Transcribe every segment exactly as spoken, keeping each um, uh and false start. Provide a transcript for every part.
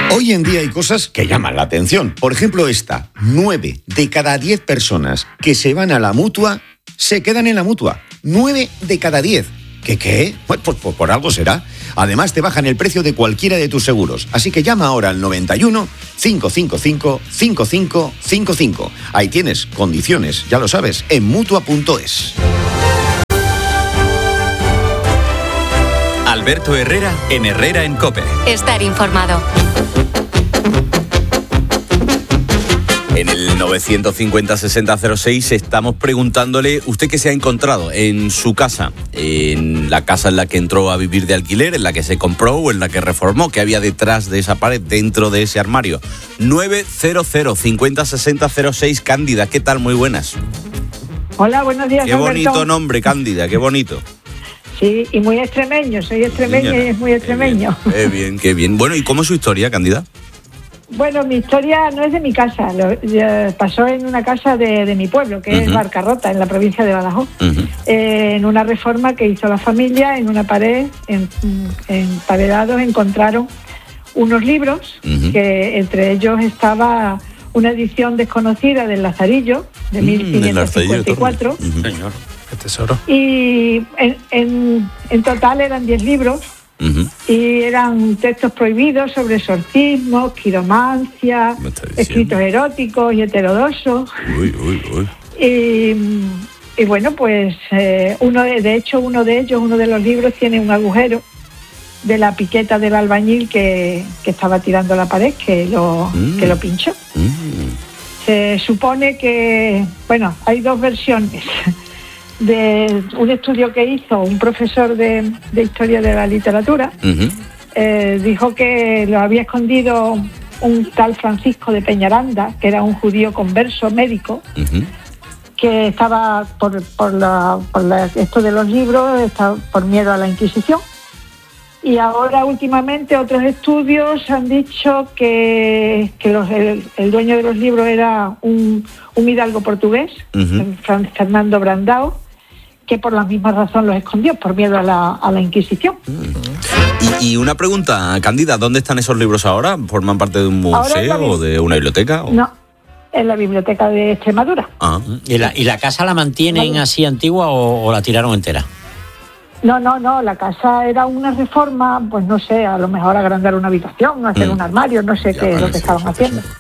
Hoy en día hay cosas que llaman la atención. Por ejemplo esta, nueve de cada diez personas que se van a la Mutua se quedan en la Mutua. nueve de cada diez. ¿Qué qué? Pues, pues, pues por algo será. Además te bajan el precio de cualquiera de tus seguros. Así que llama ahora al noventa y uno, cinco cinco cinco, cinco cinco cinco cinco. Ahí tienes condiciones, ya lo sabes, en mutua punto es. Alberto Herrera en Herrera en COPE. Estar informado. En el novecientos cincuenta sesenta cero seis estamos preguntándole, ¿usted qué se ha encontrado en su casa? En la casa en la que entró a vivir de alquiler, en la que se compró o en la que reformó, ¿qué había detrás de esa pared, dentro de ese armario? novecientos cincuenta sesenta cero seis. Cándida, ¿qué tal? Muy buenas. Hola, buenos días, Qué Alberto. bonito nombre, Cándida, qué bonito. Sí, y muy extremeño, soy extremeña y es muy extremeño. Qué bien, qué bien, qué bien. Bueno, ¿y cómo es su historia, Cándida? Bueno, mi historia no es de mi casa, lo, eh, pasó en una casa de, de mi pueblo, que uh-huh. es Barcarrota, en la provincia de Badajoz. Uh-huh. Eh, en una reforma que hizo la familia, en una pared, en, en paredados, encontraron unos libros, uh-huh. que entre ellos estaba una edición desconocida del Lazarillo, de uh-huh. mil quinientos cincuenta y cuatro. Uh-huh. Señor, qué tesoro. Y en, en, en total eran diez libros. Uh-huh. Y eran textos prohibidos sobre exorcismos, quiromancia, escritos eróticos y heterodoxos. Uy, uy, uy. Y, y bueno, pues eh, uno de, de hecho uno de ellos, uno de los libros tiene un agujero de la piqueta del albañil que, que estaba tirando la pared, que lo, mm. que lo pinchó. Mm. Se supone que, bueno, hay dos versiones de un estudio que hizo un profesor de, de historia de la literatura. Uh-huh. eh, dijo que lo había escondido un tal Francisco de Peñaranda, que era un judío converso médico, uh-huh. que estaba por, por, la, por la, esto de los libros, estaba por miedo a la Inquisición. Y ahora últimamente otros estudios han dicho que, que los, el, el dueño de los libros era un, un hidalgo portugués, uh-huh. Fernando Brandao, que por la misma razón los escondió, por miedo a la, a la Inquisición. Y, y una pregunta, Cándida, ¿dónde están esos libros ahora? ¿Forman parte de un museo o de una biblioteca? ¿O? No, en la biblioteca de Extremadura. Ah. ¿Y, la, ¿Y la casa la mantienen vale. así antigua o, o la tiraron entera? No, no, no, la casa era una reforma, pues no sé, a lo mejor agrandar una habitación, hacer mm. un armario, no sé ya qué es lo que estaban sí, haciendo. Sí.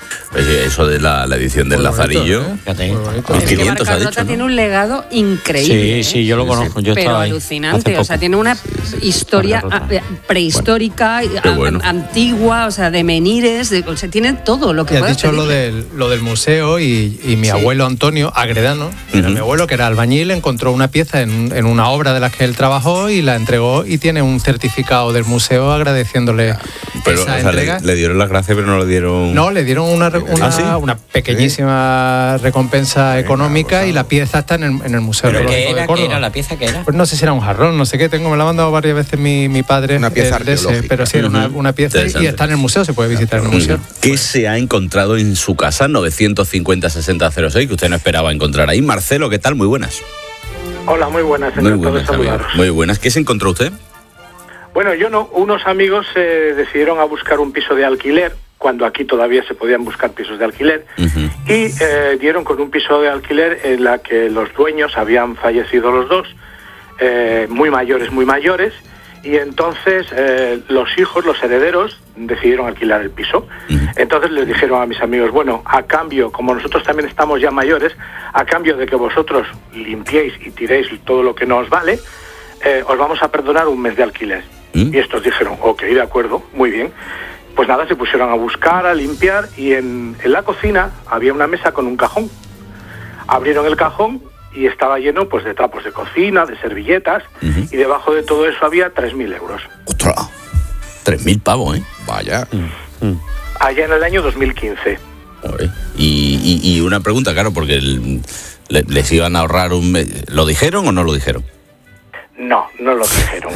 Eso de la, la edición del bonito, Lazarillo. ¿eh? Es que Barcarota, ¿no? Tiene un legado increíble. Sí, sí, yo lo conozco. Yo pero alucinante. O sea, tiene una sí, sí, historia prehistórica, bueno, bueno. antigua, o sea, de menires. De, o sea, tiene todo lo que puedes has dicho lo del, lo del museo y, y mi sí. abuelo Antonio Agredano, uh-huh. era mi abuelo que era albañil, encontró una pieza en, en una obra de las que él trabajó y la entregó y tiene un certificado del museo agradeciéndole pero, esa o sea, entrega. Le, le dieron las gracias, pero no le dieron... No, le dieron una... Una, ¿Ah, sí? una pequeñísima ¿Sí? recompensa económica sí, y la pieza está en el, en el Museo Arqueológico de Córdoba. ¿Qué era la pieza que era? Pues no sé si era un jarrón, no sé qué, tengo, me la ha mandado varias veces mi, mi padre. Una pieza de, de ese, pero sí, era una, una pieza y está en el museo, se puede visitar en el museo. ¿Qué se ha encontrado en su casa? novecientos cincuenta sesenta cero seis, que usted no esperaba encontrar ahí. Marcelo, ¿qué tal? Muy buenas. Hola, muy buenas. Muy buenas, muy buenas. ¿Qué se encontró usted? Bueno, yo no, unos amigos eh, decidieron a buscar un piso de alquiler, cuando aquí todavía se podían buscar pisos de alquiler, uh-huh. y eh, dieron con un piso de alquiler en la que los dueños habían fallecido los dos, eh, muy mayores, muy mayores, y entonces eh, los hijos, los herederos, decidieron alquilar el piso. Uh-huh. Entonces les dijeron a mis amigos, bueno, a cambio, como nosotros también estamos ya mayores, a cambio de que vosotros limpiéis y tiréis todo lo que nos vale, eh, os vamos a perdonar un mes de alquiler. Uh-huh. Y estos dijeron, ok, de acuerdo, muy bien. Pues nada, se pusieron a buscar, a limpiar, y en, en la cocina había una mesa con un cajón. Abrieron el cajón y estaba lleno pues de trapos de cocina, de servilletas, uh-huh. y debajo de todo eso había tres mil euros. ¡Ostras! tres mil pavos, ¿eh? Vaya. Uh-huh. Allá en el año dos mil quince. Y, y, y una pregunta, claro, porque el, le, les iban a ahorrar un mes. ¿Lo dijeron o no lo dijeron? No, no lo dijeron.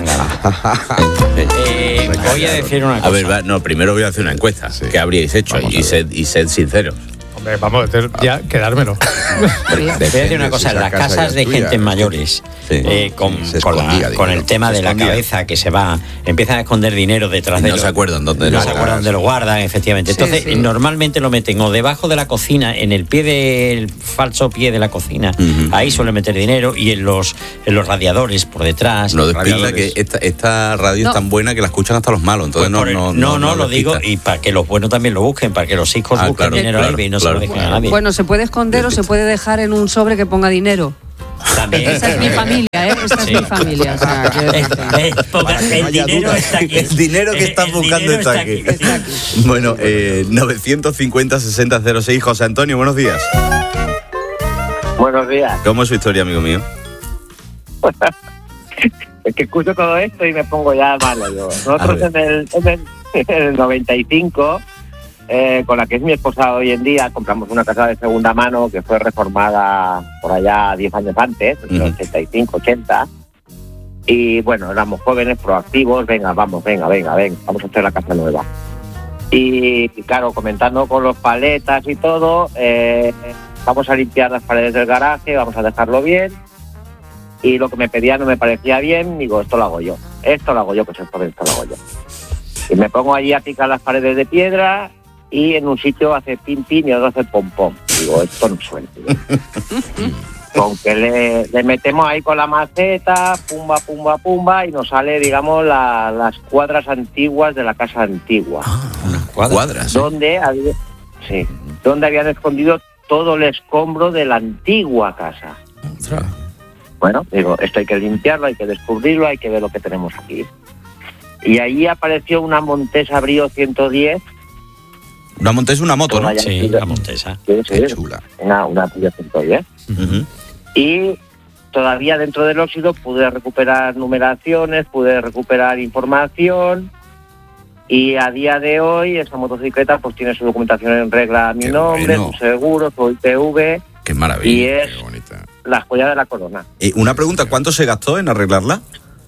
eh, voy a decir una cosa. A ver, va, no, primero voy a hacer una encuesta. Sí. ¿Qué habríais hecho? Y sed, y sed sinceros. Vamos, ya quedármelo. Voy a decir una cosa, en las casas de gente mayores, sí. eh, con, con, la, con el tema de la cabeza que se va, empiezan a esconder dinero detrás de no lo, se acuerdan dónde no lo se acuerdan dónde lo guardan, efectivamente. Entonces, sí, sí. normalmente lo meten o debajo de la cocina, en el pie del falso pie de la cocina, uh-huh. ahí suelen meter dinero, y en los en los radiadores por detrás. No despista que esta, esta radio no. es tan buena que la escuchan hasta los malos, entonces pues no, el, no, no, no, no lo digo, y para que los buenos también lo busquen, para que los hijos ah, busquen claro, dinero claro, ahí y no claro. se lo dejen a nadie. Bueno, se puede esconder o se puede dejar en un sobre que ponga dinero. También. Esa es mi familia, ¿eh? Esa sí. es mi familia. O sea, que... eh, eh, ponga, el dinero está aquí. El dinero que estás buscando está, está, aquí. Aquí. está aquí. Bueno, eh, novecientos cincuenta sesenta cero seis. José Antonio, buenos días. Buenos días. ¿Cómo es su historia, amigo mío? Es que escucho todo esto y me pongo ya malo yo. Nosotros en el, en, el, en el noventa y cinco, eh, con la que es mi esposa hoy en día, compramos una casa de segunda mano que fue reformada por allá diez años antes, en el uh-huh. ochenta y cinco, ochenta. Y bueno, éramos jóvenes, proactivos, venga, vamos, venga, venga, venga, vamos a hacer la casa nueva. Y, y claro, comentando con los paletas y todo, eh, vamos a limpiar las paredes del garaje, vamos a dejarlo bien. Y lo que me pedía no me parecía bien, digo, esto lo hago yo, esto lo hago yo, pues esto, esto lo hago yo. Y me pongo allí a picar las paredes de piedra y en un sitio hace pin pin y otro hace pom pom. Digo, esto no suena. Con que le, le metemos ahí con la maceta, pumba, pumba, pumba, y nos sale, digamos, la, las cuadras antiguas de la casa antigua. Ah, unas cuadras. Donde, había, sí, donde habían escondido todo el escombro de la antigua casa. Otra. Bueno, digo, esto hay que limpiarlo, hay que descubrirlo, hay que ver lo que tenemos aquí. Y ahí apareció una Montesa Brio ciento diez. Una Montesa, una moto, ¿no? Sí, una Montesa. Sí, sí, qué chula. Una, una Brio ciento diez. Uh-huh. Y todavía dentro del óxido pude recuperar numeraciones, pude recuperar información. Y a día de hoy esa motocicleta pues tiene su documentación en regla a mi qué nombre, bueno. su seguro, su I P V. Qué maravilla. Y es qué bonita. La joya de la corona. Eh, una pregunta, ¿cuánto se gastó en arreglarla?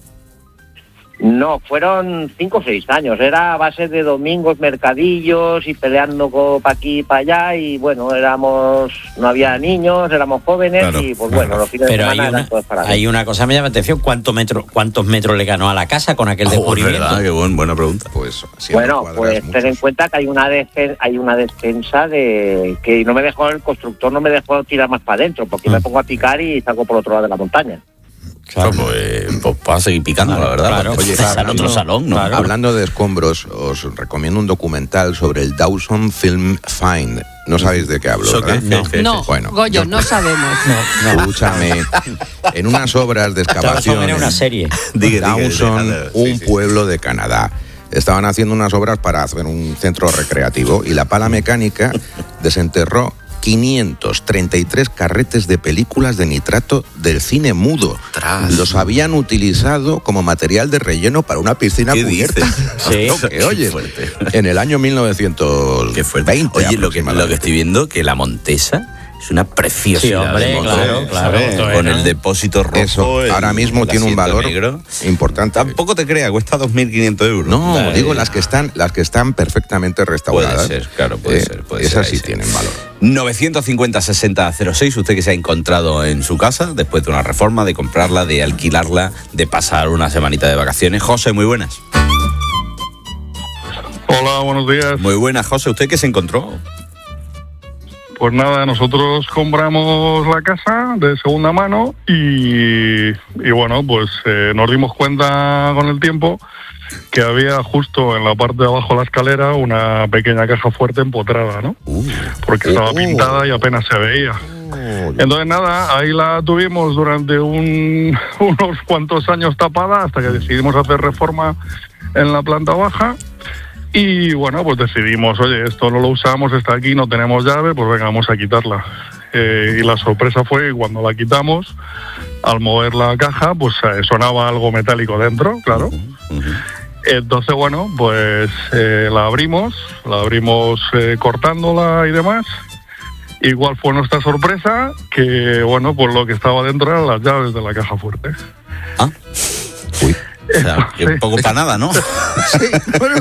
No, fueron cinco o seis años. Era a base de domingos, mercadillos y peleando para aquí y para allá. Y bueno, éramos, no había niños, éramos jóvenes, claro, y pues bueno, claro. Los fines Pero de semana hay una, eran todos para hay una cosa que me llama la atención: ¿cuántos metros, cuántos metros le ganó a la casa con aquel oh, descubrimiento? ¿Verdad? Qué buen, buena pregunta. Pues bueno, pues ten en cuenta que hay una despen, hay una despensa de que no me dejó el constructor, no me dejó tirar más para adentro, porque mm. me pongo a picar y salgo por otro lado de la montaña. Claro, pues, pues para seguir picando, claro, la verdad. Claro. Oye, claro, al otro salón, ¿no? Claro. Hablando de escombros, os recomiendo un documental sobre el Dawson Film Find. No sabéis de qué hablo, ¿verdad? No, no, no. Bueno, Goyo, yo, no sabemos. No, no. Escúchame, en unas obras de excavación era una serie. En Dawson, un pueblo de Canadá. Estaban haciendo unas obras para hacer un centro recreativo y la pala mecánica desenterró quinientos treinta y tres carretes de películas de nitrato del cine mudo. Tras. Los habían utilizado como material de relleno para una piscina cubierta. Sí. No, que oye, en el año mil novecientos veinte. Oye, lo que, lo que estoy viendo, que la Montesa es una preciosidad. Sí, hombre, de motor, claro, claro. ¿sabes? Con el depósito rojo. Eso, el, ahora mismo tiene un valor negro. importante. Tampoco te creas, cuesta dos mil quinientos euros. No, Dale. digo las que están las que están perfectamente restauradas. Puede ser, claro, puede eh, ser. Puede esas ser, sí tienen valor. novecientos cincuenta sesenta cero seis, usted que se ha encontrado en su casa después de una reforma, de comprarla, de alquilarla, de pasar una semanita de vacaciones. José, muy buenas. Hola, buenos días. Muy buenas, José. ¿Usted qué se encontró? Pues nada, nosotros compramos la casa de segunda mano y, y bueno, pues eh, nos dimos cuenta con el tiempo que había justo en la parte de abajo de la escalera una pequeña caja fuerte empotrada, ¿no? Uh, Porque uh, estaba pintada y apenas se veía. Uh, Entonces nada, ahí la tuvimos durante un, unos cuantos años tapada hasta que decidimos hacer reforma en la planta baja. Y bueno, pues decidimos, oye, esto no lo usamos, está aquí, no tenemos llave, pues venga, vamos a quitarla. Eh, y la sorpresa fue que cuando la quitamos, al mover la caja, pues eh, sonaba algo metálico dentro, claro. Uh-huh, uh-huh. Entonces, bueno, pues eh, la abrimos, la abrimos eh, cortándola y demás. ¿Y cuál fue nuestra sorpresa? Que, bueno, pues lo que estaba dentro eran las llaves de la caja fuerte. ¿Ah? Uy. O sea, que un poco para nada, ¿no? Sí, bueno,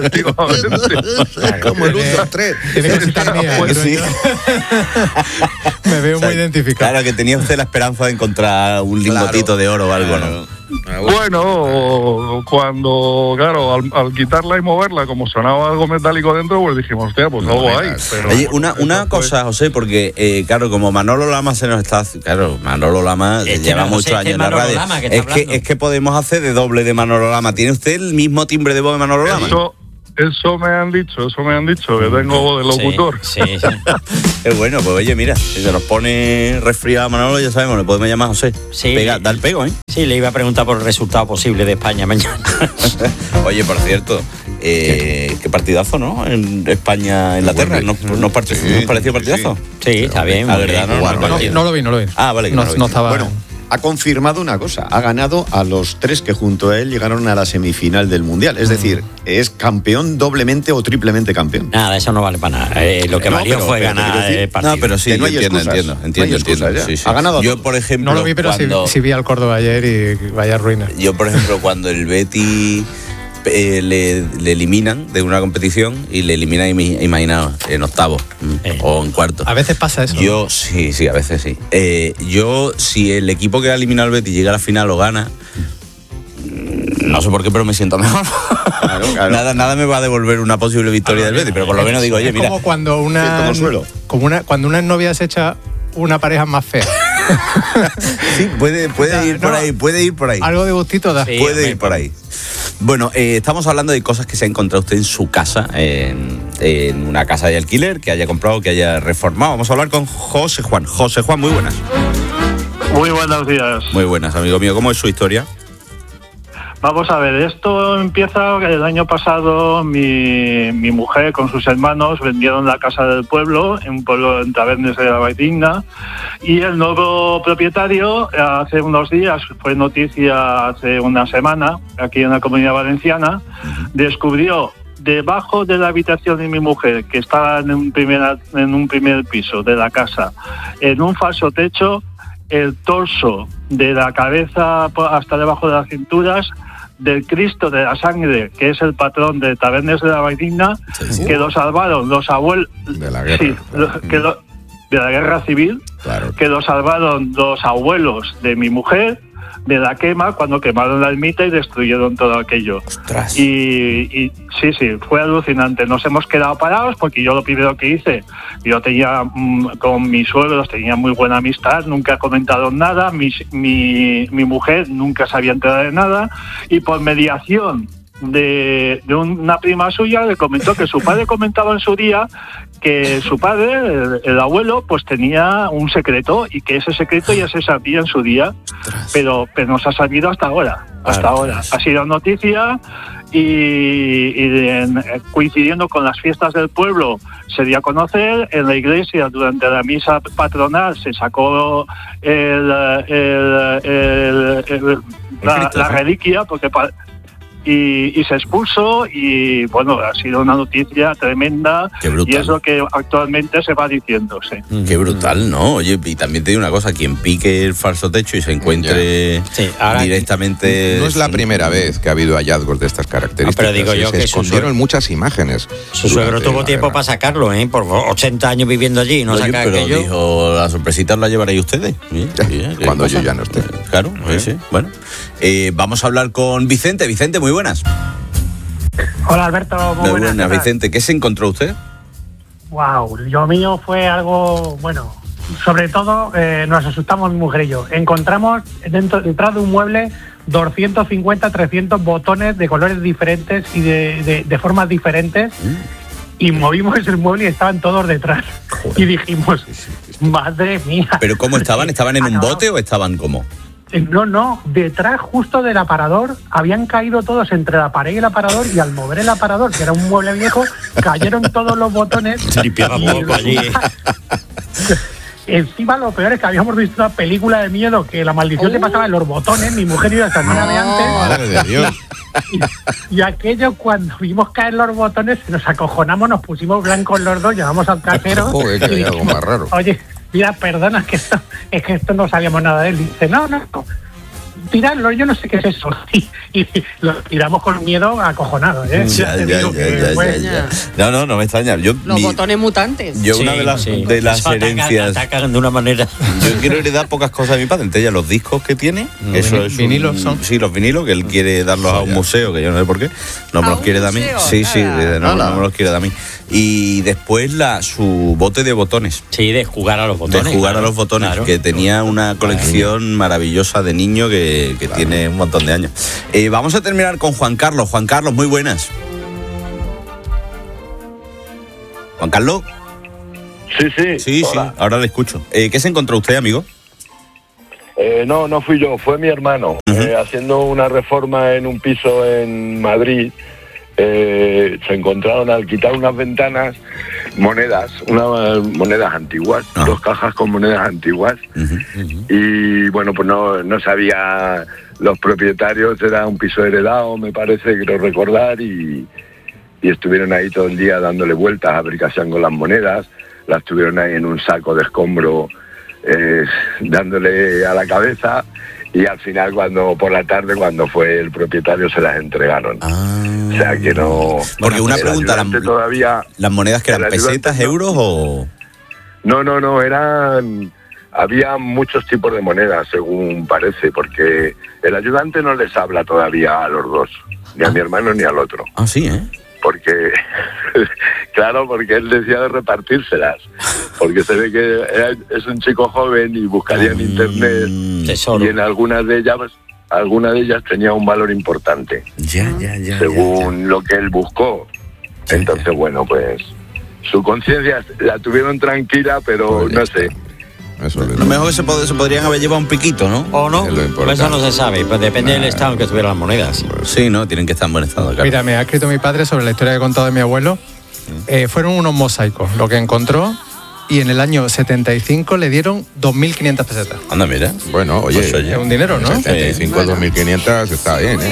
como el uno, dos, tres. Sí. Me veo, o sea, muy identificado. Claro, que tenía usted la esperanza de encontrar un lingotito claro. de oro o algo, ¿no? Bueno, cuando, claro, al, al quitarla y moverla, como sonaba algo metálico dentro, pues dijimos, hostia, pues no, algo hay. Pero, Oye, una, una cosa, fue... José, porque, eh, claro, como Manolo Lama se nos está... Claro, Manolo Lama este lleva muchos José, años en la radio. Lama, que es, que, es que podemos hacer de doble de Manolo Lama. ¿Tiene usted el mismo timbre de voz de Manolo Lama? Eso, eso me han dicho, eso me han dicho, que tengo voz de locutor. Sí, sí, sí. Es bueno, pues oye, mira, si se nos pone resfriado Manolo, ya sabemos, le podemos llamar a José. Sí. Pega, da el pego, ¿eh? Sí, le iba a preguntar por el resultado posible de España mañana. Oye, por cierto, eh, ¿qué? qué partidazo, ¿no? En España-Inglaterra, ¿nos no, no sí, ¿no pareció partidazo? Sí, sí está bien. La verdad, no, no, no, no lo vi, no lo vi. Ah, vale, que no, no, lo vi. no estaba... Bueno, ha confirmado una cosa, ha ganado a los tres que junto a él llegaron a la semifinal del Mundial, es decir, es campeón doblemente o triplemente campeón. Nada, eso no vale para nada, eh, lo que no, valió pero, fue pero, ganar el partido. No, pero sí, no entiendo, entiendo, entiendo, entiendo, entiendo. Sí, sí. Ha ganado. Yo, por ejemplo, no lo vi, pero cuando... sí, sí vi al Córdoba ayer y vaya ruina. Yo, por ejemplo, cuando el Betis eh, le, le eliminan de una competición y le eliminan, imaginaos, en octavo eh. o en cuarto. A veces pasa eso. Yo, ¿no? sí, sí, a veces sí. Eh, yo, si el equipo que ha eliminado al Betis llega a la final o gana, no sé por qué, pero me siento mejor. Claro, claro. Nada, nada me va a devolver una posible victoria del Betis, pero por lo menos digo, oye, mira. Es como cuando una, como una, cuando una novia se echa una pareja más fea. Sí, puede, puede o sea, ir por no, ahí, puede ir por ahí. Algo de gustito da. Sí, puede ir por ahí. Bueno, eh, estamos hablando de cosas que se ha encontrado usted en su casa, en, en una casa de alquiler, que haya comprado, que haya reformado. Vamos a hablar con José Juan. José Juan, muy buenas. Muy buenos días. Muy buenas, amigo mío. ¿Cómo es su historia? Vamos a ver, esto empieza el año pasado. Mi, mi mujer con sus hermanos vendieron la casa del pueblo, en un pueblo en Tabernes de la Valldigna, y el nuevo propietario hace unos días, fue noticia hace una semana, aquí en la Comunidad Valenciana, descubrió debajo de la habitación de mi mujer, que estaba en un primer, en un primer piso de la casa, en un falso techo, el torso de la cabeza hasta debajo de las cinturas del Cristo de la Sangre, que es el patrón de Tabernes de la Valldigna, sí, que lo salvaron los abuelos de la guerra, sí, claro. que lo, de la guerra civil, claro. que lo salvaron los abuelos de mi mujer de la quema cuando quemaron la ermita y destruyeron todo aquello. Ostras. Y, y sí, sí, fue alucinante. Nos hemos quedado parados porque yo lo primero que hice, yo tenía mmm, con mis suegros tenía muy buena amistad, nunca comentaron nada, mi, mi, mi mujer nunca se había enterado de nada, y por mediación de, de una prima suya le comentó que su padre comentaba en su día que su padre, el, el abuelo, pues tenía un secreto y que ese secreto ya se sabía en su día, pero, pero nos ha sabido hasta ahora, hasta ahora. Ha sido noticia y, y en, coincidiendo con las fiestas del pueblo se dio a conocer. En la iglesia durante la misa patronal se sacó el, el, el, el, la, la reliquia porque Y, y se expulsó y bueno, ha sido una noticia tremenda y es lo que actualmente se va diciendo, sí. Qué brutal, ¿no? Oye, y también te digo una cosa, quien pique el falso techo y se encuentre sí, ahora, directamente... No es la primera vez que ha habido hallazgos de estas características. No, pero digo yo se que escondieron su muchas imágenes. Su suegro tuvo tiempo para sacarlo, ¿eh? Por ochenta años viviendo allí, no, no saca pero aquello. Dijo, las sorpresitas las llevaréis ustedes. Bien, bien, cuando yo ya no esté. Claro, sí, sí. Bueno, eh, vamos a hablar con Vicente. Vicente, muy buenas. Hola Alberto, muy, muy buenas. buenas. Vicente, ¿qué se encontró usted? Wow, lo mío fue algo, bueno, sobre todo eh, nos asustamos mi mujer y yo. Encontramos dentro, detrás de un mueble doscientos cincuenta, trescientos botones de colores diferentes y de, de, de formas diferentes mm. y movimos el mueble y estaban todos detrás. Joder. Y dijimos, madre mía. ¿Pero cómo estaban? ¿Estaban en un bote o estaban cómo? No, no, detrás justo del aparador habían caído todos entre la pared y el aparador y al mover el aparador, que era un mueble viejo, cayeron todos los botones. Se limpiaba poco allí. Encima lo peor es que habíamos visto una película de miedo que la maldición se oh. pasaba en los botones, mi mujer y yo también de antes. Madre de Dios. Y, y aquello cuando vimos caer los botones nos acojonamos, nos pusimos blancos los dos, llamamos al casero. Joder, que hay algo más raro. Oye, mira, perdona, es que esto, es que esto no sabíamos nada de él. Dice, no, no, tirarlo, yo no sé qué es eso. Y, y lo tiramos con miedo acojonado, ¿eh? Ya, ya, ya, ya, ya, ya. No, no, no me extraña. Yo, Los mi, botones mutantes. Yo Sí, una de las, sí. de las Eso atacan- herencias... atacan de una manera. Yo quiero heredar pocas cosas de mi padre, entre ellas los discos que tiene. Los Eso vini- es un- vinilos son. Sí, los vinilos, que él quiere darlos a un museo, que yo no sé por qué. No me ¿A los un quiere dar a mí. museo? Sí, sí, Ala. no, no me los quiere dar a mí. Y después la, su bote de botones. Sí, de jugar a los botones. De jugar claro, a los botones, claro. que tenía una colección maravillosa de niño que, que tiene un montón de años. Eh, vamos a terminar con Juan Carlos. Juan Carlos, muy buenas. Juan Carlos. Sí, sí. Sí, hola. sí, ahora le escucho. Eh, ¿Qué se encontró usted, amigo? Eh, no, no fui yo, fue mi hermano. Uh-huh. eh, haciendo una reforma en un piso en Madrid, eh, se encontraron al quitar unas ventanas monedas, unas monedas antiguas, Ah. dos cajas con monedas antiguas. Uh-huh, uh-huh. Y bueno, pues no, no sabía los propietarios, era un piso heredado, me parece, quiero recordar, y, y estuvieron ahí todo el día dándole vueltas a ver qué hacían con las monedas, las tuvieron ahí en un saco de escombro, eh, dándole a la cabeza, y al final, cuando por la tarde, cuando fue el propietario, se las entregaron. Ah. O sea que no... Porque una el pregunta, ayudante las, todavía... ¿las monedas que eran el ayudante pesetas, no- euros o...? No, no, no, eran... Había muchos tipos de monedas, según parece, porque el ayudante no les habla todavía a los dos, ni a mi hermano ni al otro. Ah, sí, ¿eh? Porque, claro, porque él decía de repartírselas, porque se ve que era- es un chico joven y buscaría en internet, Tesoro. y en algunas de ellas, alguna de ellas tenía un valor importante, Ya, ya, ya. según lo que él buscó. Entonces, bueno, pues su conciencia la tuvieron tranquila, pero Pues ya no está. sé. Eso es Lo mejor que se, pod- se podrían haber llevado un piquito, ¿no? ¿O no? Es lo Pues importante. eso no se sabe. Pues depende del estado en que estuvieran las monedas. Sí, ¿no? Tienen que estar en buen estado, claro. Mira, me ha escrito mi padre sobre la historia que he contado de mi abuelo. Eh, fueron unos mosaicos lo que encontró, y en el año setenta y cinco le dieron dos mil quinientas pesetas. Anda, mira. Bueno, oye, Pues, oye. Es un dinero, ¿no? setenta y cinco a dos mil quinientos está bien, ¿eh?